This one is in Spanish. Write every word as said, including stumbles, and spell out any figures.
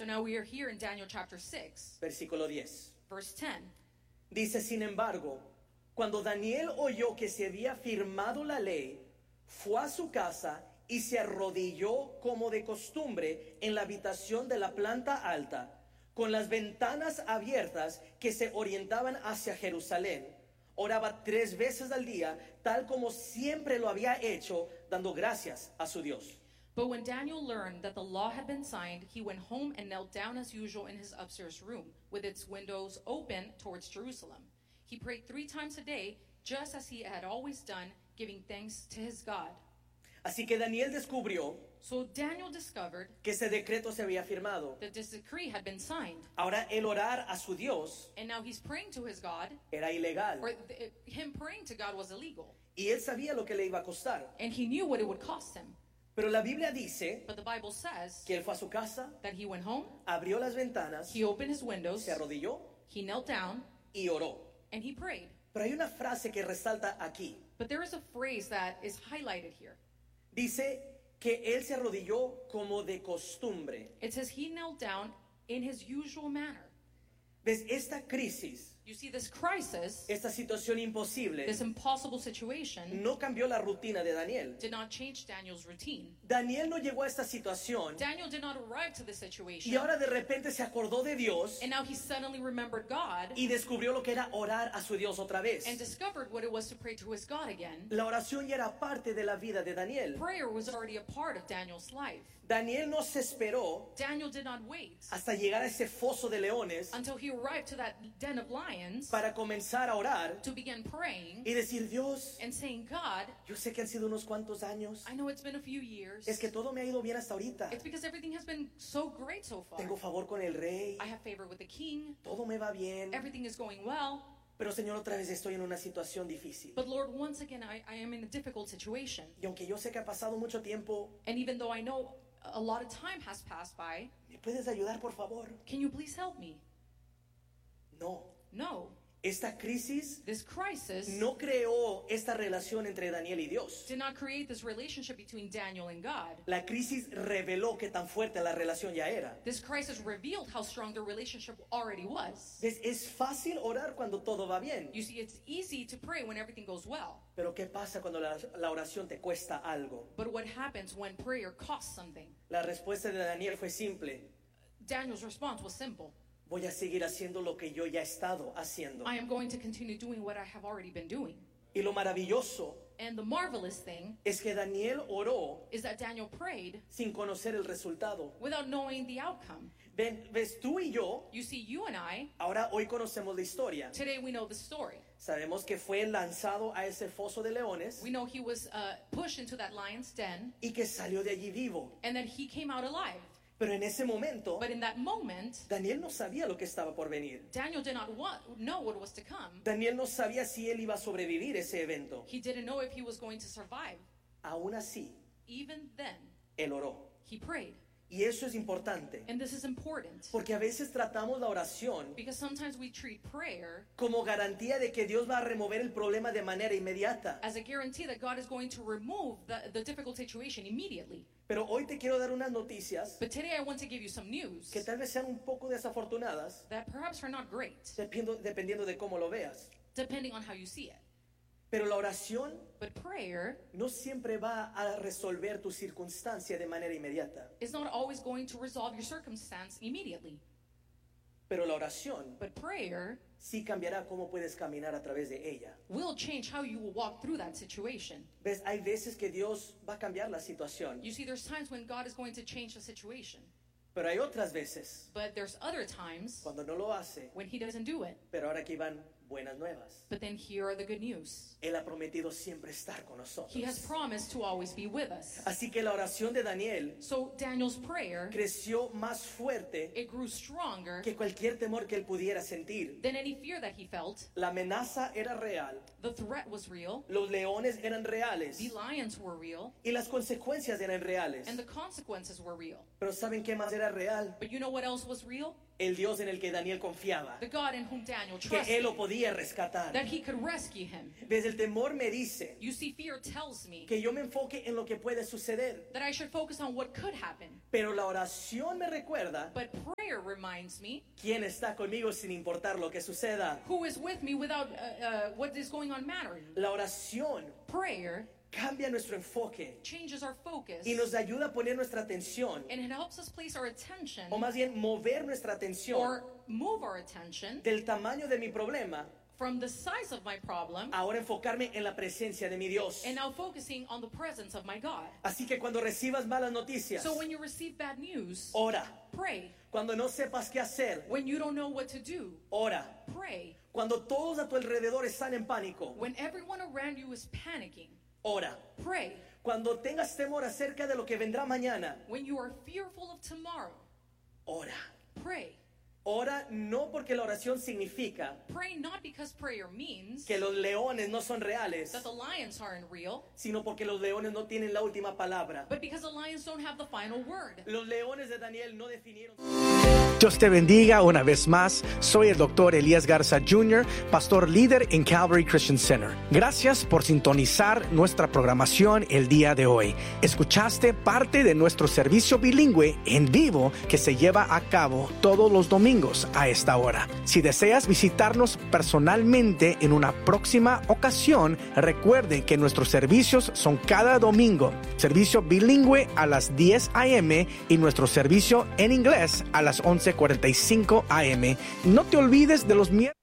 So now we are here in Daniel chapter six, versículo diez. verse ten. Dice, sin embargo, cuando Daniel oyó que se había firmado la ley, fue a su casa y se arrodilló como de costumbre en la habitación de la planta alta, con las ventanas abiertas que se orientaban hacia Jerusalén. Oraba tres veces al día, tal como siempre lo había hecho, dando gracias a su Dios. But when Daniel learned that the law had been signed, he went home and knelt down as usual in his upstairs room, with its windows open towards Jerusalem. He prayed three times a day, just as he had always done, giving thanks to his God. Así que Daniel descubrió So Daniel discovered que ese decreto se había firmado. that this decree had been signed. Ahora el orar a su Dios And now he's praying to his God, era ilegal. or th- him praying to God was illegal. Y él sabía lo que le iba a costar. And he knew what it would cost him. Pero la Biblia dice But the Bible says que él fue a su casa, that he went home, abrió las ventanas, he opened his windows, se arrodilló he knelt down, y oró. and he prayed. Pero hay una frase que resalta aquí. But there is a phrase that is highlighted here. Dice que él se arrodilló como de costumbre. It says he knelt down in his usual manner. ¿Ves? Esta crisis, You see, this crisis, esta situación imposible, this impossible situation, no cambió la rutina de Daniel. did not change Daniel's routine. Daniel no llegó a esta situación Daniel did not arrive to this y situation, ahora de repente se acordó de Dios and now he suddenly remembered God y descubrió lo que era orar a su Dios otra vez. and discovered what it was to pray to his God again. La oración ya era parte de la vida de Daniel. Prayer was already a part of Daniel's life. Daniel no se esperó Daniel did not wait hasta llegar a ese foso de leones until he arrived to that den of lions para comenzar a orar to begin praying y decir, Dios, and saying, God, yo sé que han sido unos cuantos años. I know it's been a few years. Es que todo me ha ido bien hasta ahorita. It's because everything has been so great so far. Tengo favor con el rey. I have favor with the king. Todo me va bien. Everything is going well. Pero Señor, otra vez estoy en una situación difícil. But Lord, once again, I, I am in a difficult situation. Y aunque yo sé que ha pasado mucho tiempo, And even though I know a lot of time has passed by, ¿me puedes ayudar, por favor? can you please help me? No. No. Esta crisis This crisis no creó esta relación entre Daniel y Dios. did not create this relationship between Daniel and God. La crisis reveló que tan fuerte la relación ya era. This crisis revealed how strong the relationship already was. Es, es fácil orar cuando todo va bien. You see, it's easy to pray when everything goes well. Pero ¿qué pasa cuando la, la oración te cuesta algo? But what happens when prayer costs something? La respuesta de Daniel fue simple. Daniel's response was simple. Voy a seguir haciendo lo que yo ya he estado haciendo. I am going to continue doing what I have already been doing. Y lo maravilloso And the marvelous thing es que Daniel oró is that Daniel prayed sin conocer el resultado. without knowing the outcome. Ven, ves, tú y yo, You see, you and I, ahora hoy conocemos la historia. today we know the story. Sabemos que fue lanzado a ese foso de leones We know he was uh, pushed into that lion's den y que salió de allí vivo. and that he came out alive. Pero en ese momento, But in that moment, Daniel no sabía lo que estaba por venir. Daniel did not want, know what was to come. Daniel no sabía si él iba a sobrevivir ese evento. He didn't know if he was going to survive. Aún así, Even then, él oró. he prayed. Y eso es importante, And this is important porque a veces tratamos la oración because sometimes we treat prayer como garantía de que Dios va a remover el problema de manera inmediata. as a guarantee that God is going to remove the, the difficult situation immediately. Pero hoy te quiero dar unas noticias But today I want to give you some news que tal vez sean un poco desafortunadas, that perhaps are not great, dependiendo, dependiendo de cómo lo veas. depending on how you see it. Pero la oración But prayer no siempre va a resolver tu circunstancia de manera inmediata. is not always going to resolve your circumstance immediately. Pero la oración But prayer sí cambiará cómo puedes caminar a través de ella. will change how you will walk through that situation. ¿Ves? Hay veces que Dios va a cambiar la situación, You see, there's times when God is going to change the situation. pero hay otras veces But there's other times cuando no lo hace. when he doesn't do it. Pero ahora aquí van buenas nuevas. But then here are the good news. Él ha prometido siempre estar con He has nosotros. promised to always be with us. Así que la oración de Daniel So Daniel's prayer, creció más fuerte it grew stronger que cualquier temor que él pudiera sentir. than any fear that he felt. La amenaza era real, The threat was real. los leones eran reales The lions were real. y las consecuencias eran reales. And the consequences were real. Pero ¿saben qué más era real? But you know what else was real? El Dios en el que Daniel confiaba, The God in whom Daniel que trusted, él lo podía rescatar. that he could rescue him. Desde el temor me dice You see, fear tells me que yo me enfoque en lo que puede suceder, that I should focus on what could happen. pero la oración me recuerda But prayer reminds me quién está conmigo sin importar lo que suceda. who is with me without uh, uh, what is going on mattering. La oración Prayer cambia nuestro enfoque changes our focus, y nos ayuda a poner nuestra atención, and it helps us place our attention o más bien mover nuestra atención or move our attention del tamaño de mi problema, from the size of my problem ahora enfocarme en la presencia de mi Dios. and now focusing on the presence of my God. Así que cuando recibas malas noticias, So when you receive bad news, ora. pray. Cuando no sepas qué hacer, When you don't know what to do, ora. pray. Cuando todos a tu alrededor están en pánico, When everyone around you is panicking, ora. pray. Cuando tengas temor acerca de lo que vendrá mañana, When you are fearful of tomorrow, ora. pray. Ora no porque la oración significa Pray not because prayer means que los leones no son reales, that the lions aren't real, sino porque los leones no tienen la última palabra. but because the lions don't have the final word. Los leones de Daniel no definieron. Dios te bendiga una vez más. Soy el doctor Elías Garza junior, pastor líder en Calvary Christian Center. Gracias por sintonizar nuestra programación el día de hoy. Escuchaste parte de nuestro servicio bilingüe en vivo que se lleva a cabo todos los domingos a esta hora. Si deseas visitarnos personalmente en una próxima ocasión, recuerde que nuestros servicios son cada domingo. Servicio bilingüe a las diez a eme y nuestro servicio en inglés a las once cuarenta y cinco a eme. No te olvides de los miércoles.